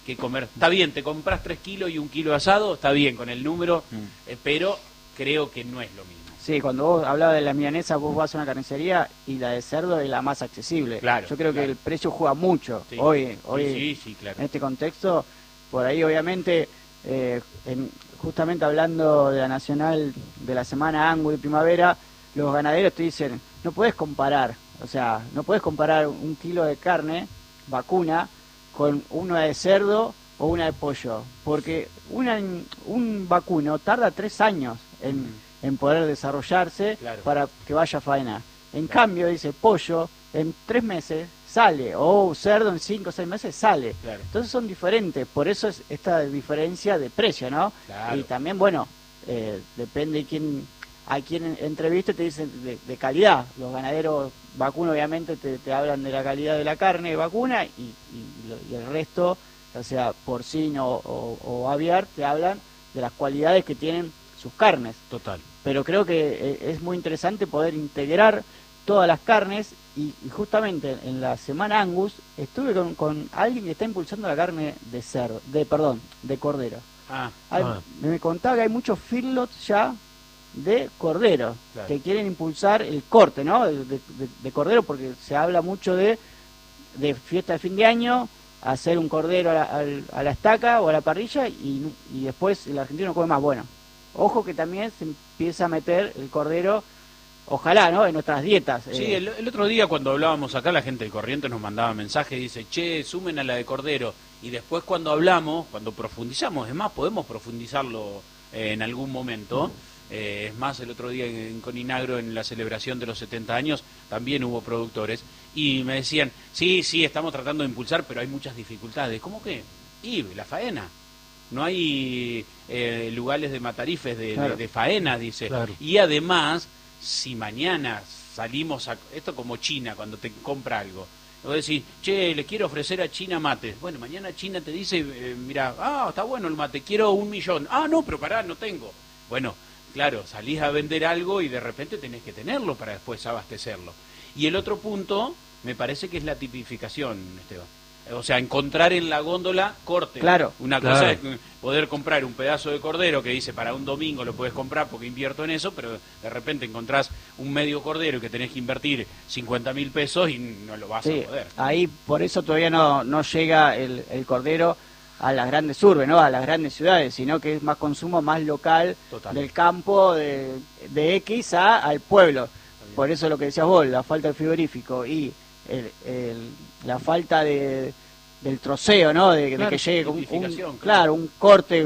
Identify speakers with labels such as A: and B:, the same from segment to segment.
A: que comer. Está bien, te compras 3 kilos y 1 kilo de asado, está bien con el número, pero creo que no es lo mismo.
B: Sí, cuando vos hablabas de la milanesa, vos vas a una carnicería y la de cerdo es la más accesible.
A: Claro,
B: yo creo que el precio juega mucho
A: sí.
B: hoy
A: Sí, claro.
B: en este contexto. Por ahí, obviamente, justamente hablando de la nacional de la semana Angus de primavera, los ganaderos te dicen, no podés comparar, o sea, no podés comparar 1 kilo de carne vacuna con una de cerdo o una de pollo, porque un vacuno tarda 3 años en poder desarrollarse, claro, para que vaya a faena. En cambio, dice, pollo en 3 meses sale, o cerdo en 5 o 6 meses sale. Claro. Entonces son diferentes, por eso es esta diferencia de precio, ¿no? Claro. Y también, bueno, depende a quién entreviste, te dicen de calidad. Los ganaderos vacunos obviamente te hablan de la calidad de la carne vacuna y el resto, o sea porcino o aviar, te hablan de las cualidades que tienen sus carnes.
A: Total.
B: Pero creo que es muy interesante poder integrar todas las carnes y justamente en la semana Angus estuve con alguien que está impulsando la carne de cordero. Me contaba que hay muchos feedlots ya de cordero, claro, que quieren impulsar el corte, ¿no? De cordero, porque se habla mucho de fiesta de fin de año, hacer un cordero a la estaca o a la parrilla y después el argentino come más. Bueno, ojo que también se empieza a meter el cordero, ojalá, ¿no?, en nuestras dietas.
A: Sí, el otro día cuando hablábamos acá, la gente de Corrientes nos mandaba mensajes y dice, che, sumen a la de cordero. Y después cuando hablamos, cuando profundizamos, es más, podemos profundizarlo en algún momento. Es más, el otro día en Coninagro, en la celebración de los 70 años, también hubo productores. Y me decían, sí, estamos tratando de impulsar, pero hay muchas dificultades. ¿Cómo que? Y la faena. No hay lugares de matarifes
B: claro,
A: de faena, dice. Claro. Y además, si mañana salimos a... Esto como China, cuando te compra algo. Vos decís, che, le quiero ofrecer a China mates. Bueno, mañana China te dice, mira, está bueno el mate, quiero 1 millón. No, pero pará, no tengo. Bueno, claro, salís a vender algo y de repente tenés que tenerlo para después abastecerlo. Y el otro punto, me parece que es la tipificación, Esteban. O sea, encontrar en la góndola corte.
B: Claro.
A: Una cosa es poder comprar un pedazo de cordero que dice para un domingo lo puedes comprar porque invierto en eso, pero de repente encontrás un medio cordero que tenés que invertir 50.000 pesos y no lo vas a poder.
B: Ahí por eso todavía no llega el cordero a las grandes urbes, ¿no?, a las grandes ciudades, sino que es más consumo más local. Total. Del campo de X al pueblo. Por eso lo que decías vos, la falta del frigorífico y la falta del troceo, ¿no?, de que llegue un corte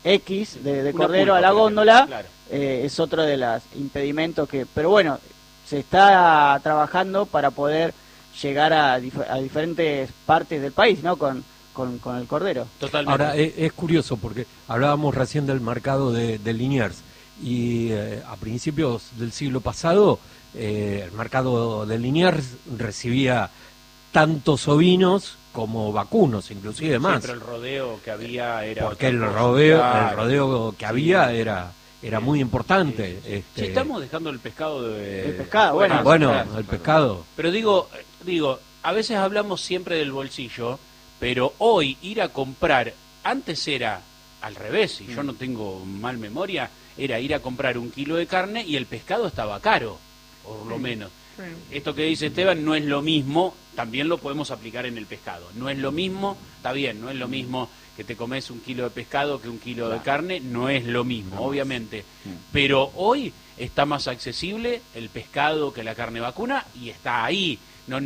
B: X de cordero a la góndola, claro, es otro de los impedimentos pero bueno, se está trabajando para poder llegar a diferentes partes del país, ¿no?, con el cordero.
C: Totalmente. Ahora, es curioso porque hablábamos recién del mercado de Liniers y a principios del siglo pasado el mercado de Liniers recibía tantos ovinos como vacunos, inclusive más.
A: Pero el rodeo que había era...
C: Porque el rodeo que había era muy importante.
A: Sí. Si estamos dejando el pescado
B: El pescado,
C: el pescado.
A: Pero digo, a veces hablamos siempre del bolsillo, pero hoy ir a comprar, antes era al revés, si yo no tengo mal memoria, era ir a comprar 1 kilo de carne y el pescado estaba caro, por lo menos. Sí. Esto que dice Esteban no es lo mismo, también lo podemos aplicar en el pescado. No es lo mismo, está bien, no es lo mismo que te comes 1 kilo de pescado que 1 kilo de carne, no es lo mismo, obviamente. Pero hoy está más accesible el pescado que la carne vacuna y está ahí. No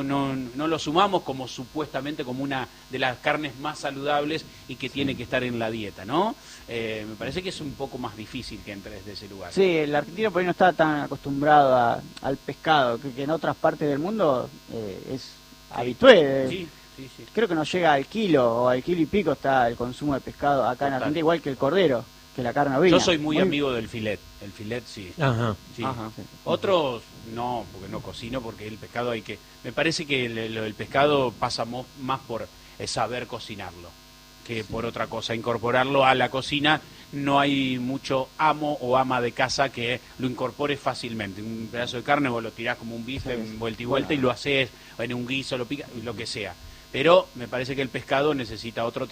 A: lo sumamos como supuestamente como una de las carnes más saludables y que tiene que estar en la dieta, ¿no? Me parece que es un poco más difícil que entre desde ese lugar.
B: Sí, el argentino por ahí no está tan acostumbrado al pescado, que en otras partes del mundo es habitual.
A: Sí.
B: Creo que no llega al kilo o al kilo y pico está el consumo de pescado acá en Argentina, igual que el cordero, que la carne ovina.
A: Yo soy muy amigo del filet, el filet sí.
C: Ajá.
A: Sí. Otros no, porque no cocino, porque el pescado me parece que el pescado pasa más por saber cocinarlo que por otra cosa. Incorporarlo a la cocina, no hay mucho amo o ama de casa que lo incorpore fácilmente. Un pedazo de carne vos lo tirás como un bife, vuelta y vuelta, y lo haces en un guiso, lo picas, lo que sea. Pero me parece que el pescado necesita otro